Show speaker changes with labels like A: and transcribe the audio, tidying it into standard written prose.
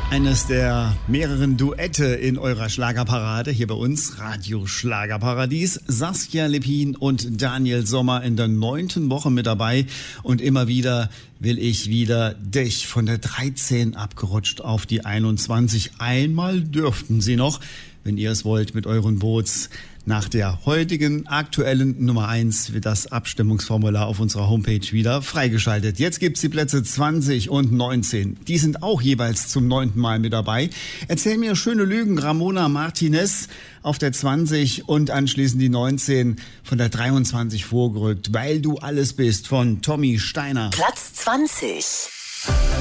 A: Eines der mehreren Duette in eurer Schlagerparade hier bei uns, Radio Schlagerparadies. Saskia Lippin und Daniel Sommer in der 9. Woche mit dabei. Und immer wieder will ich wieder dich von der 13 abgerutscht auf die 21. Einmal dürften sie noch, wenn ihr es wollt, mit euren Boots. Nach der heutigen aktuellen Nummer 1 wird das Abstimmungsformular auf unserer Homepage wieder freigeschaltet. Jetzt gibt's die Plätze 20 und 19. Die sind auch jeweils zum 9. Mal mit dabei. Erzähl mir schöne Lügen, Ramona Martinez auf der 20 und anschließend die 19 von der 23 vorgerückt. Weil du alles bist von Tommy Steiner.
B: Platz 20.